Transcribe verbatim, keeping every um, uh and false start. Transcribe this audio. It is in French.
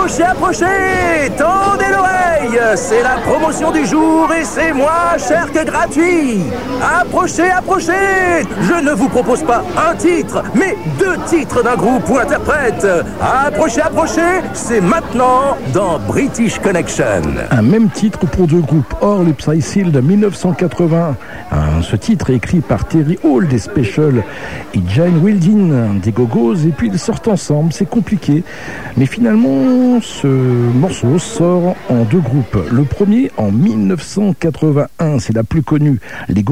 Approchez, approchez, tendez l'oreille. C'est la promotion du jour et c'est moins cher que gratuit. Approchez, approchez. Je ne vous propose pas un titre, mais deux titres d'un groupe ou interprète. Approchez, approchez, c'est maintenant dans British Connection. Un même titre pour deux groupes, Or les Psy de mille neuf cent quatre-vingts. Ce titre est écrit par Terry Hall des Special et Jane Wilding des Go-Go's, et puis ils sortent ensemble, c'est compliqué. Mais finalement, ce morceau sort en deux groupes. Le premier en mille neuf cent quatre-vingt-un, c'est la plus connue, les